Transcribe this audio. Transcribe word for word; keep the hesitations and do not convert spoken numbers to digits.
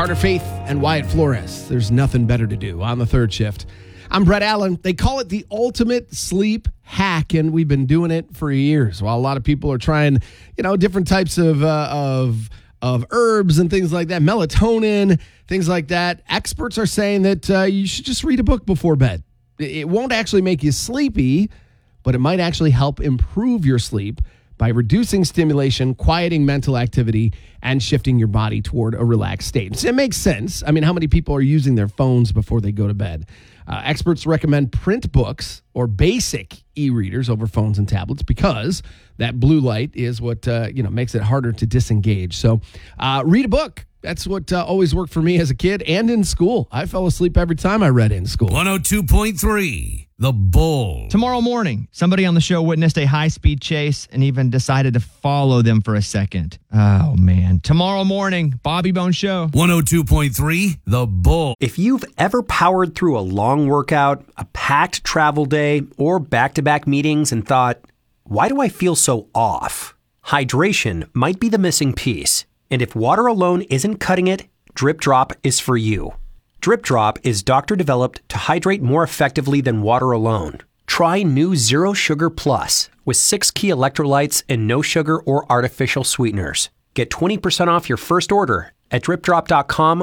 Carter Faith and Wyatt Flores. There's nothing better to do on the third shift. I'm Brett Allen. They call it the ultimate sleep hack, and we've been doing it for years. While a lot of people are trying, you know, different types of uh, of of herbs and things like that, melatonin, things like that, experts are saying that uh, you should just read a book before bed. It won't actually make you sleepy, but it might actually help improve your sleep by reducing stimulation, quieting mental activity, and shifting your body toward a relaxed state. So it makes sense. I mean, how many people are using their phones before they go to bed? Uh, experts recommend print books or basic e-readers over phones and tablets because that blue light is what uh, you know makes it harder to disengage. So uh, read a book. That's what uh, always worked for me as a kid and in school. I fell asleep every time I read in school. one oh two point three, The Bull. Tomorrow morning, somebody on the show witnessed a high-speed chase and even decided to follow them for a second. Oh, man. Tomorrow morning, Bobby Bone Show. one oh two point three, The Bull. If you've ever powered through a long workout, a packed travel day, or back-to-back meetings and thought, why do I feel so off? Hydration might be the missing piece. And if water alone isn't cutting it, Drip Drop is for you. Drip Drop is doctor-developed to hydrate more effectively than water alone. Try new Zero Sugar Plus with six key electrolytes and no sugar or artificial sweeteners. Get twenty percent off your first order at drip drop dot com